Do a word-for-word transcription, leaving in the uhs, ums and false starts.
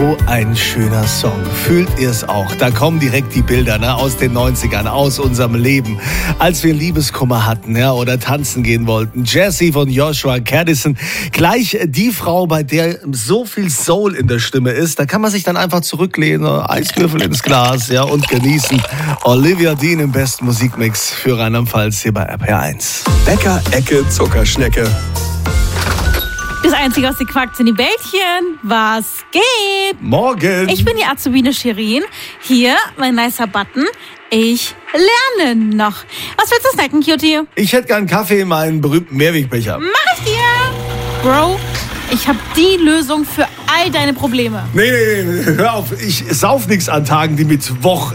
So ein schöner Song. Fühlt ihr es auch? Da kommen direkt die Bilder, ne, aus den neunzigern, aus unserem Leben. Als wir Liebeskummer hatten, ja, oder tanzen gehen wollten. Jessie von Joshua Caddison. Gleich die Frau, bei der so viel Soul in der Stimme ist. Da kann man sich dann einfach zurücklehnen, Eiswürfel ins Glas, ja, und genießen. Olivia Dean im besten Musikmix für Rheinland-Pfalz hier bei R P R eins. Bäcker, Ecke, Zuckerschnecke. Das Einzige, was sie quackt, sind die Bällchen. Was geht? Morgen. Ich bin die Azubine Shirin. Hier, mein nicer Button. Ich lerne noch. Was willst du snacken, Cutie? Ich hätte gern Kaffee in meinen berühmten Mehrwegbecher. Mach ich dir! Bro, ich habe die Lösung für all deine Probleme. Nee, nee, nee, hör auf. Ich sauf nichts an Tagen, die Mittwoch